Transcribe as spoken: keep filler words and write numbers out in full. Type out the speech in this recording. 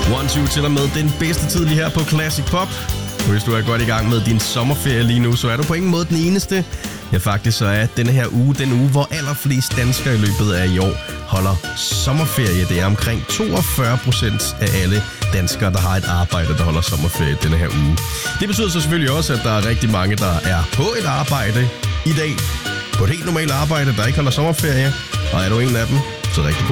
One Two til og med den bedste tid lige her på Classic Pop. Hvis du er godt i gang med din sommerferie lige nu, så er du på ingen måde den eneste. Ja, faktisk så er denne her uge den uge, hvor allerflest danskere i løbet af i år holder sommerferie. Det er omkring toogfyrre procent af alle danskere, der har et arbejde, der holder sommerferie denne her uge. Det betyder så selvfølgelig også, at der er rigtig mange, der er på et arbejde i dag. På et helt normalt arbejde, der ikke holder sommerferie. Og er du en af dem, så rigtig